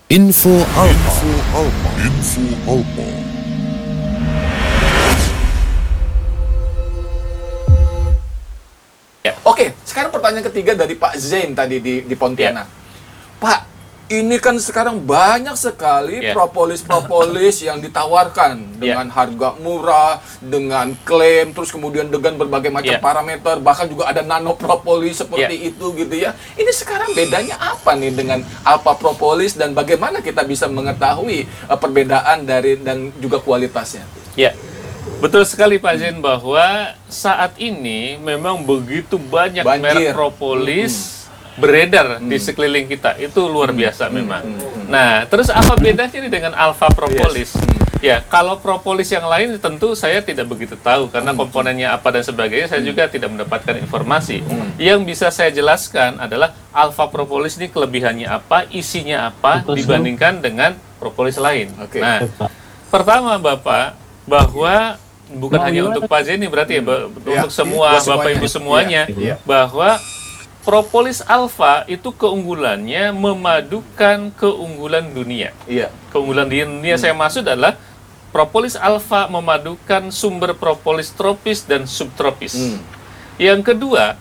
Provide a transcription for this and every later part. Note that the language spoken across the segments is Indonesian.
Info Alpa. Info Alpa. Ya, oke, sekarang pertanyaan ketiga dari Pak Zain tadi di Pontianak. Pak, ini kan sekarang banyak sekali propolis-propolis yang ditawarkan dengan harga murah, dengan klaim, terus kemudian dengan berbagai macam parameter, bahkan juga ada nano propolis seperti itu gitu ya. Ini sekarang bedanya apa nih dengan alpha propolis dan bagaimana kita bisa mengetahui perbedaan dari dan juga kualitasnya? Ya, betul sekali Pak Zain bahwa saat ini memang begitu banyak merek propolis beredar di sekeliling kita. Itu luar biasa memang. Nah, terus apa bedanya ini dengan alpha propolis? Ya, kalau propolis yang lain tentu saya tidak begitu tahu karena komponennya apa dan sebagainya saya juga tidak mendapatkan informasi. Yang bisa saya jelaskan adalah alpha propolis ini kelebihannya apa, isinya apa dibandingkan dengan propolis lain. Nah, pertama Bapak, bahwa bukan hanya untuk Pak Zain berarti ya, untuk semua Bapak Ibu semuanya, bahwa propolis alfa itu keunggulannya memadukan keunggulan dunia. Keunggulan dunia saya maksud adalah propolis alfa memadukan sumber propolis tropis dan subtropis. Yang kedua,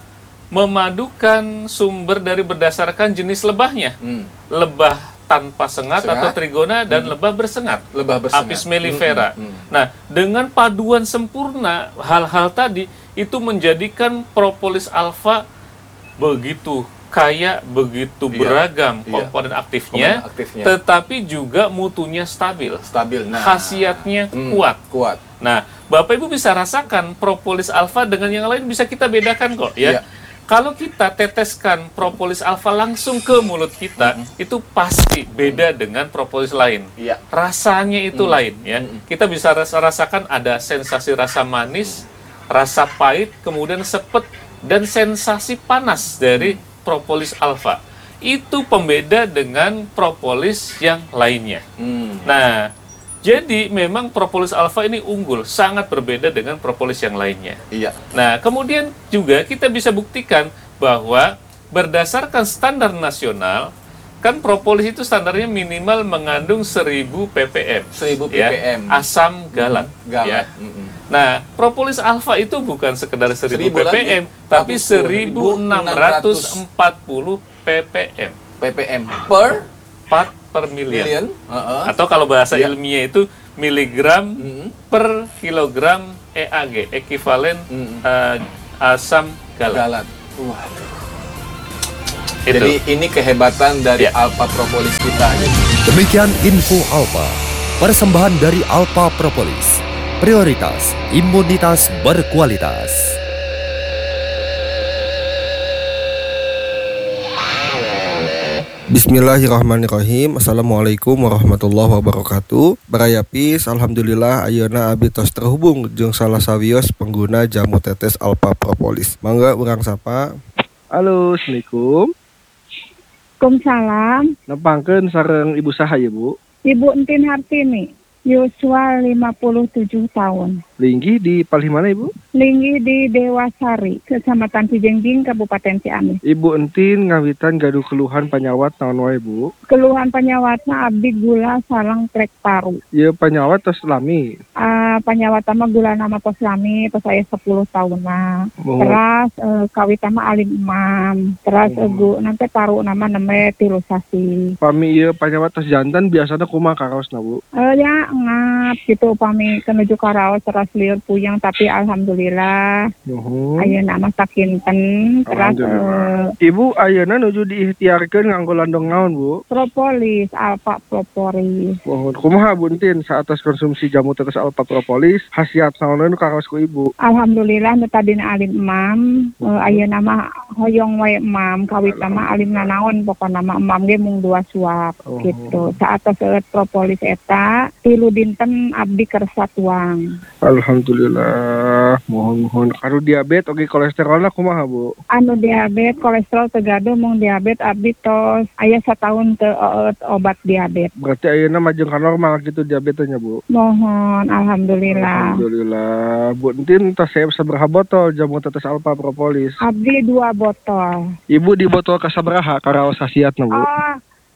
memadukan sumber dari berdasarkan jenis lebahnya. Lebah tanpa sengat atau trigona dan lebah bersengat. Apis mellifera. Nah, dengan paduan sempurna hal-hal tadi itu menjadikan propolis alfa begitu kaya, begitu beragam komponen aktifnya, tetapi juga mutunya stabil. Khasiatnya kuat. Nah, Bapak Ibu bisa rasakan propolis alfa dengan yang lain bisa kita bedakan kok ya. Kalau kita teteskan propolis alfa langsung ke mulut kita, itu pasti beda dengan propolis lain. Rasanya itu lain ya. Kita bisa rasakan ada sensasi rasa manis, rasa pahit, kemudian sepet dan sensasi panas dari propolis alfa. Itu pembeda dengan propolis yang lainnya. Nah, jadi memang propolis alfa ini unggul, sangat berbeda dengan propolis yang lainnya. Nah, kemudian juga kita bisa buktikan bahwa berdasarkan standar nasional, kan propolis itu standarnya minimal mengandung 1000 ppm. 1000 ppm. Ya, asam galat. Ya. Nah, propolis alfa itu bukan sekedar 1000 ppm, tapi 1640 ppm. ppm per part per million. Atau kalau bahasa ilmiah itu miligram per kilogram EAG, ekivalen asam galat. Jadi ini kehebatan dari alpha propolis kita. Demikian info Alpa, persembahan dari Alpha Propolis. Prioritas imunitas berkualitas. Bismillahirrahmanirrahim. Assalamualaikum warahmatullahi wabarakatuh. Barayapis, alhamdulillah ayeuna abdi tos terhubung jeung salah sawios pengguna jamu tetes Alpha Propolis. Mangga urang sapa. Halo, assalamualaikum. Waalaikumsalam. Nepangkeun sareng ibu saha ya, Bu? Ibu Entin Hartini, yuswa 57 tahun. Linggi di palih mana, Ibu? Linggi di Dewasari, Kecamatan Cijengjing, Kabupaten Ciamis. Ibu Entin ngawitan gaduh keluhan panyawat naon wae, Bu? Keluhan panyawatna abdi gula sareng trek paru. Ieu panyawat tos lami. Panyawat mah gula nama pos lami, tos aya 10 tahun mah. Terus kawit mah alim imam. Terus nanti paru nama neme tilusasi. Pami ieu panyawat tos jantan biasana kumaha karaosna, Bu? Ya ngap gitu pami kenuju karaos terus liur puyeng tapi alhamdulillah ayeuna mah sakinten. Terus Ibu ayeuna nuju diikhtiarkeun nganggo landong naon, Bu? Propolis, alpha propolis. Kumaha Buntin saatos konsumsi jamu tetes alpha propolis khasiat naon nu karaos ku Ibu? Alhamdulillah nu tadina alim imam, ayeuna mah hoyong wae imam, kawit mah alimna naon pokona mah imam ge mung 2 suap gitu. Saatos propolis eta 3 dinten abdi kersa tuang. Alhamdulillah, mohon karo diabetes oge kolesterolna kumaha, Bu? Anu diabetes kolesterol tegaduh mung diabetes abdi tos aya satahun teu obat diabetes. Berarti ayeuna majeng ka normal gitu diabetesnya, Bu? Mohon alhamdulillah. Alhamdulillah. Bu Entin tos saya sabaraha botol jamu tetes alpha propolis? Abdi 2 botol. Ibu di botol ka sabaraha karaos khasiatna, Bu?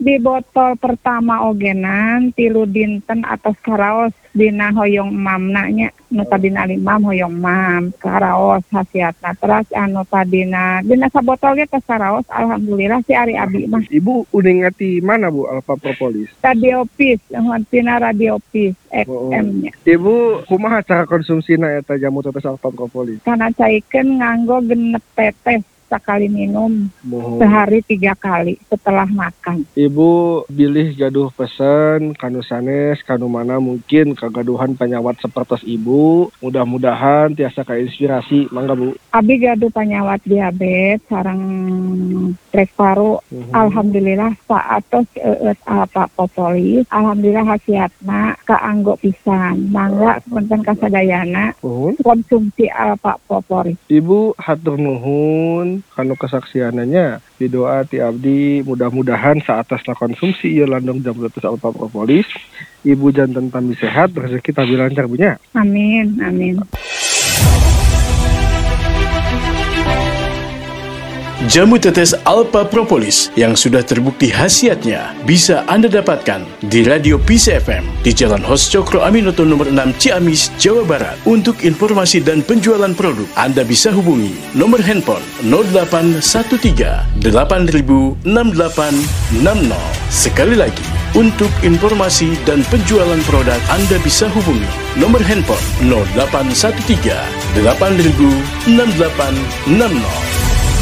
di botol pertama ogenan 3 dinten atas karaos dina hoyong mamna nya nu tadina limam hoyong mam karaos hasiatna terus anu tadina dina sabotol ge tos karaos alhamdulillah si ari abi mah. Ibu udah ngati mana Bu Alpha Propolis? Radiopis tina Radiopis XM nya. Ibu kumaha cara konsumsina eta jamu tetes Alpha Propolis? Kana caikeun nganggo genep tetes sekali minum sehari 3 kali setelah makan. Ibu bilih gaduh pesen kanu sanes kanu mana mungkin kagaduhan penyawat sepertos ibu, mudah-mudahan tiasa kainspirasi mangga Bu. Abi gaduh penyawat diabetes sareng trek paru. Alhamdulillah saatos Alpha Propolis alhamdulillah hasiatna kaanggo pisan. Mangga punten kasadayana konsumsi Alpha Propolis. Ibu hatur nuhun kanu kesaksiananya didoa ti abdi mudah-mudahan saatasna konsumsi ieu landung jamu tetes Alpha Propolis ibu janten tambi sehat rezeki tambi lancar punya. Amin amin. Jamu tetes Alpha Propolis yang sudah terbukti khasiatnya bisa Anda dapatkan di Radio Peace FM di Jalan Hos Cokro Aminoto nomor 6 Ciamis, Jawa Barat. Untuk informasi dan penjualan produk, Anda bisa hubungi nomor handphone 0813 8000 6860. Sekali lagi, untuk informasi dan penjualan produk, Anda bisa hubungi nomor handphone 0813 8000 6860.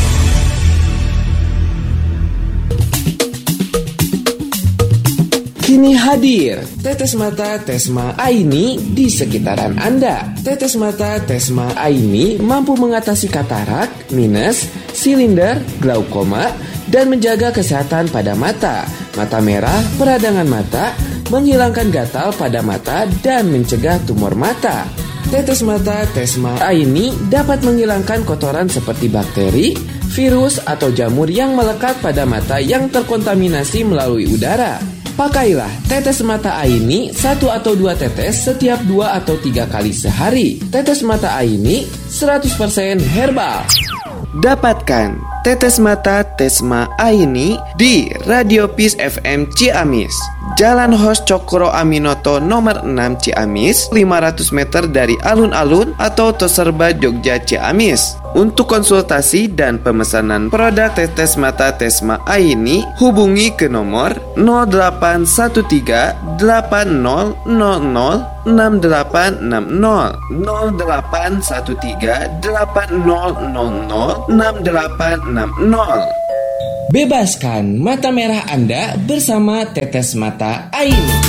Kini hadir Tetes Mata Tesma Aini di sekitaran Anda. Tetes Mata Tesma Aini mampu mengatasi katarak, minus, silinder, glaukoma, dan menjaga kesehatan pada mata, mata merah, peradangan mata, menghilangkan gatal pada mata, dan mencegah tumor mata. Tetes Mata Tesma Aini dapat menghilangkan kotoran seperti bakteri, virus, atau jamur yang melekat pada mata yang terkontaminasi melalui udara. Pakailah tetes mata Aini 1 atau 2 tetes setiap 2 atau 3 kali sehari. Tetes mata Aini 100% herbal. Dapatkan tetes mata Tesma Aini di Radio Peace FM Ciamis, Jalan Hos Cokro Aminoto nomor 6 Ciamis, 500 meter dari alun-alun atau Toserba Jogja Ciamis. Untuk konsultasi dan pemesanan produk tetes mata Tesma Aini, hubungi ke nomor 0813 8000 6860 0813 8000 6860. Bebaskan mata merah Anda bersama tetes mata Aini.